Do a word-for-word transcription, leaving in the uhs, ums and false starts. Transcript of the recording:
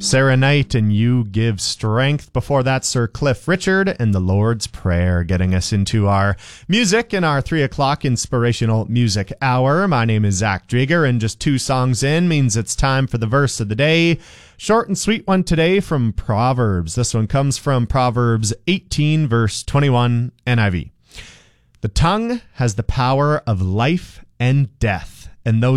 Sarah Knight and You Give Strength. Before that, Sir Cliff Richard and The Lord's Prayer, getting us into our music in our three o'clock inspirational music hour. My name is Zach Drieger, and just two songs in means it's time for the verse of the day. Short and sweet one today from Proverbs. This one comes from Proverbs eighteen, verse twenty-one, N I V. The tongue has the power of life and death, and those